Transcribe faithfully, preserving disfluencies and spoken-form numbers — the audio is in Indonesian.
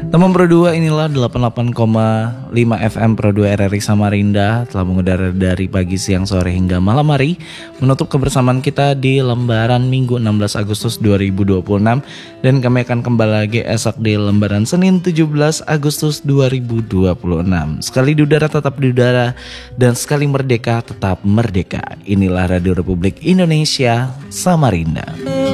Teman Pro dua, inilah delapan puluh delapan koma lima F M Pro dua R R I Samarinda telah mengudara dari pagi, siang, sore hingga malam hari, menutup kebersamaan kita di lembaran Minggu enam belas Agustus dua ribu dua puluh enam, dan kami akan kembali lagi esok di lembaran Senin tujuh belas Agustus dua ribu dua puluh enam. Sekali di udara tetap di udara, dan sekali merdeka tetap merdeka. Inilah Radio Republik Indonesia Samarinda.